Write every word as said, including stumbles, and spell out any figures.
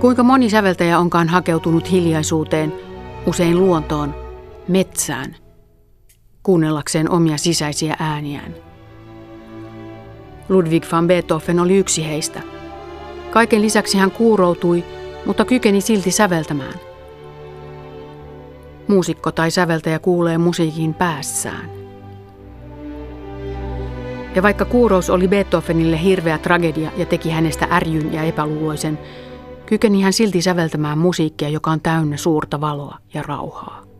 Kuinka moni säveltäjä onkaan hakeutunut hiljaisuuteen, usein luontoon, metsään, kuunnellakseen omia sisäisiä ääniään. Ludwig van Beethoven oli yksi heistä. Kaiken lisäksi hän kuuroutui, mutta kykeni silti säveltämään. Muusikko tai säveltäjä kuulee musiikin päässään. Ja vaikka kuurous oli Beethovenille hirveä tragedia ja teki hänestä ärjyn ja epäluuloisen, kykeni hän silti säveltämään musiikkia, joka on täynnä suurta valoa ja rauhaa.